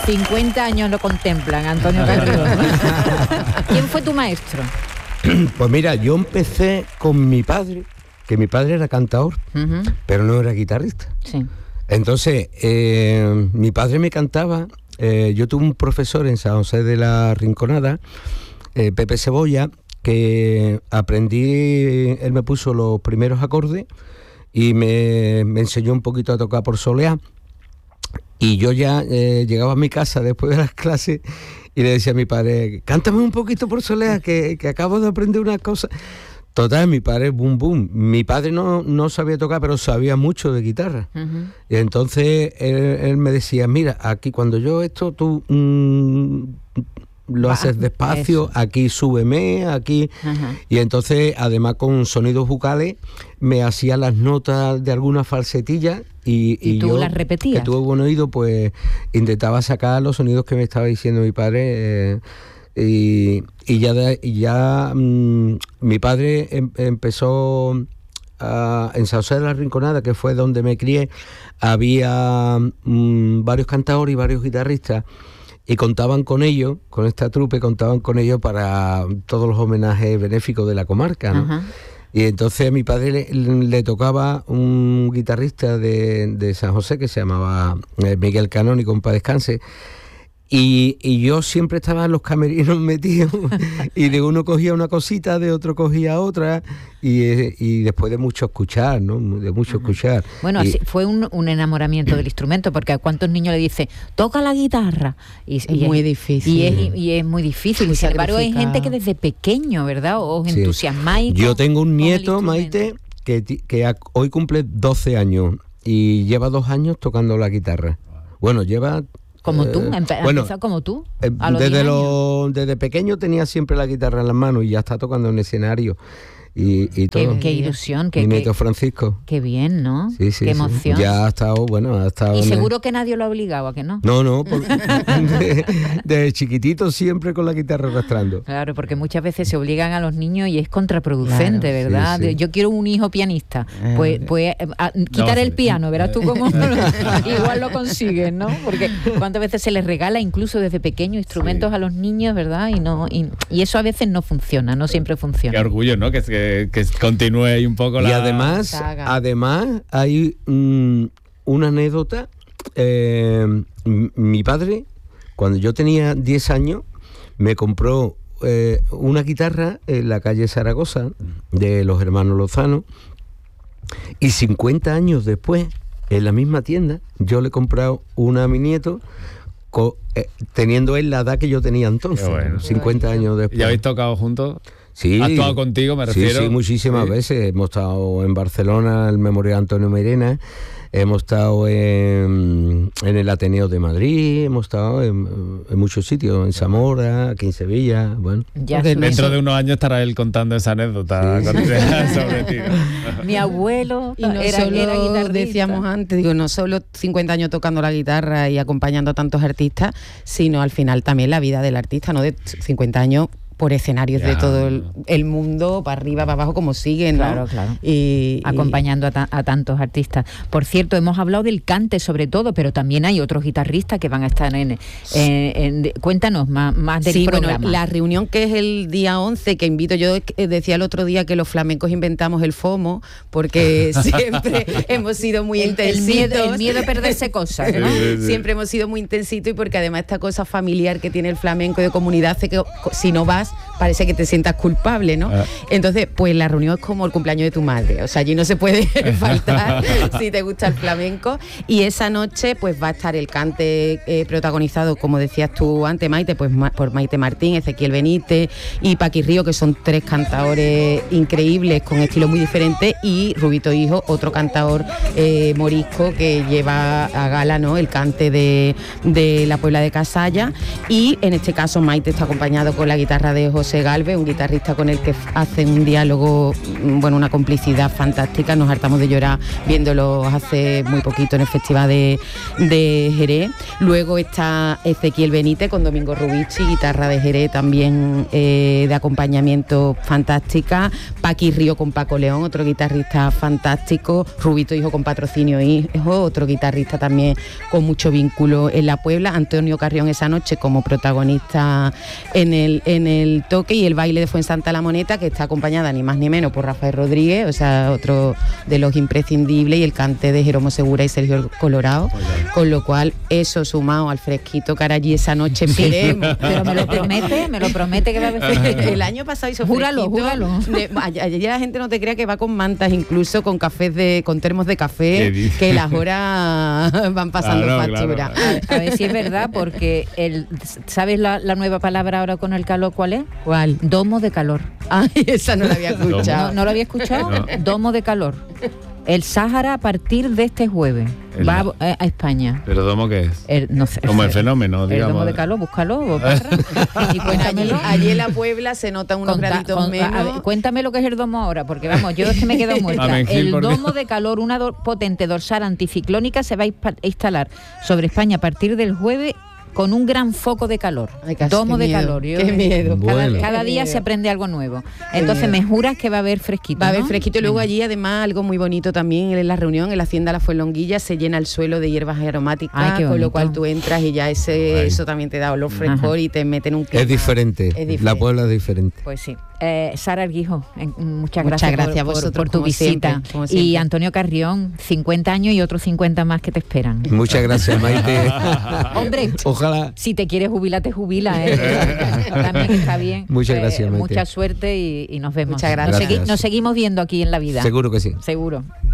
50 años lo contemplan, Antonio Carrillo. ¿Quién fue tu maestro? Pues mira, yo empecé con mi padre, que mi padre era cantador, pero no era guitarrista. Sí. Entonces, mi padre me cantaba. Yo tuve un profesor en San José de la Rinconada, Pepe Cebolla, que aprendí, él me puso los primeros acordes y me enseñó un poquito a tocar por soleá. Y yo ya llegaba a mi casa después de las clases y le decía a mi padre, cántame un poquito por soleá, que acabo de aprender una cosa. Total, mi padre, boom, boom. Mi padre no sabía tocar, pero sabía mucho de guitarra. Y entonces él me decía, mira, aquí cuando yo esto, tú lo haces despacio, eso. Aquí súbeme, aquí. Y entonces, además con sonidos vocales, me hacía las notas de alguna falsetilla y tú yo, las repetías. Que tuve buen oído, pues intentaba sacar los sonidos que me estaba diciendo mi padre. Y ya mi padre empezó en San José de la Rinconada, que fue donde me crié. Había varios cantadores y varios guitarristas y contaban con ellos, con esta trupe, contaban con ellos para todos los homenajes benéficos de la comarca, ¿no? Y entonces a mi padre le tocaba un guitarrista de San José que se llamaba Miguel Canónico, en paz descanse. Y yo siempre estaba en los camerinos metido y de uno cogía una cosita, de otro cogía otra y después de mucho escuchar, ¿no? De mucho escuchar. Bueno, fue un enamoramiento del instrumento, porque a cuántos niños le dice, toca la guitarra. Es muy difícil. Y es muy difícil. Y sin embargo hay gente que desde pequeño, ¿verdad? Os entusiasmáis. Yo tengo un nieto, Maite, que hoy cumple 12 años y lleva 2 años tocando la guitarra. Bueno, lleva... Como tú, empezó como tú. Desde pequeño tenía siempre la guitarra en las manos y ya está tocando en escenario y todo. Qué ilusión. Mi nieto Francisco. Qué bien, ¿no? Sí, qué emoción. Sí. Ya ha estado. Y seguro que nadie lo ha obligado, ¿a que no? No, desde chiquitito siempre con la guitarra arrastrando. Claro, porque muchas veces se obligan a los niños y es contraproducente, claro, ¿verdad? Sí. Yo quiero un hijo pianista. Pues quitar el piano, verás tú cómo igual lo consigues, ¿no? Porque cuántas veces se les regala incluso desde pequeño instrumentos a los niños, ¿verdad? Y eso a veces no funciona, no siempre funciona. Qué orgullo, ¿no? Que continúe ahí un poco la... Y además hay una anécdota. Mi padre, cuando yo tenía 10 años, me compró una guitarra en la calle Zaragoza de los hermanos Lozano, y 50 años después, en la misma tienda, yo le he comprado una a mi nieto, teniendo él la edad que yo tenía entonces, bueno, 50 años después. ¿Y habéis tocado juntos? Sí. ¿Has actuado contigo, me refiero? Sí, muchísimas veces. Hemos estado en Barcelona, el Memorial Antonio Mairena, hemos estado en el Ateneo de Madrid, hemos estado en muchos sitios, en Zamora, aquí en Sevilla. Bueno, dentro de unos años estará él contando esa anécdota sobre ti, ¿no? Mi abuelo era guitarrista. Decíamos antes, no solo 50 años tocando la guitarra y acompañando a tantos artistas, sino al final también la vida del artista, ¿no? De 50 años por escenarios de todo el mundo, para arriba, para abajo, como siguen, ¿no? Claro. Acompañando a tantos artistas. Por cierto, hemos hablado del cante sobre todo, pero también hay otros guitarristas que van a estar cuéntanos más del programa. Bueno, la reunión que es el día 11, que invito, yo decía el otro día que los flamencos inventamos el FOMO, porque siempre hemos sido muy intensitos. El miedo a perderse cosas, ¿no? Sí. Siempre hemos sido muy intensitos, y porque además esta cosa familiar que tiene el flamenco de comunidad hace que si no vas, parece que te sientas culpable, ¿no? Entonces, pues la reunión es como el cumpleaños de tu madre, o sea, allí no se puede faltar si te gusta el flamenco. Y esa noche pues va a estar el cante protagonizado, como decías tú antes, Maite, pues por Maite Martín, Ezequiel Benítez y Paqui Río, que son 3 cantadores increíbles con estilos muy diferentes, y Rubito Hijo, otro cantador morisco que lleva a gala, ¿no?, el cante de la Puebla de Casalla. Y en este caso Maite está acompañado con la guitarra de José José Galvez, un guitarrista con el que hacen un diálogo, bueno, una complicidad fantástica. Nos hartamos de llorar viéndolos hace muy poquito en el Festival de Jerez. Luego está Ezequiel Benítez con Domingo Rubici, guitarra de Jerez también de acompañamiento fantástica. Paqui Río con Paco León, otro guitarrista fantástico. Rubito Hijo con Patrocinio Hijo, otro guitarrista también con mucho vínculo en la Puebla. Antonio Carrión esa noche como protagonista en el toque, y el baile de Fuensanta La Moneta, que está acompañada ni más ni menos por Rafael Rodríguez, o sea, otro de los imprescindibles, y el cante de Jeromo Segura y Sergio Colorado, con lo cual eso sumado al fresquito que hará allí esa noche, esperemos. Pero me lo promete que va a haber fresquito. El año pasado hizo júralo. Allí la gente no te crea que va con mantas, incluso con cafés con termos de café, que las horas van pasando factura. Claro. A ver si es verdad, porque ¿sabes la nueva palabra ahora con el calor cuál es? ¿Cuál? Domo de calor. Ay, esa no la había escuchado. ¿No lo había escuchado? No. Domo de calor. El Sáhara a partir de este jueves va a España. ¿Pero domo qué es? No sé. Como el fenómeno, digamos. El domo de calor, búscalo. Y cuéntamelo. Allí en la Puebla se notan unos graditos menos. A ver, cuéntame lo que es el domo ahora, porque vamos, yo es que me quedo muerta. El domo de calor, una potente dorsal anticiclónica, se va a instalar sobre España a partir del jueves, con un gran foco de calor. Ay, domo de calor. Qué miedo. Cada día se aprende algo nuevo. Entonces me juras que va a haber fresquito. Va a haber fresquito. Y luego allí, además, algo muy bonito también en la reunión, en la Hacienda La Fuenlonguilla, se llena el suelo de hierbas aromáticas, con lo cual tú entras y ya eso también te da olor frescor y te meten un clima. Es diferente. La Puebla es diferente. Pues sí. Sara Arguijo, muchas gracias por tu visita. Siempre. Y Antonio Carrión, 50 años y otros 50 más que te esperan. Muchas gracias, Maite. Hombre, ojalá. Si te quieres jubilar, te jubila. También está bien. Muchas gracias, Maite. Mucha suerte y nos vemos. Muchas gracias. Nos seguimos viendo aquí en la vida. Seguro que sí. Seguro.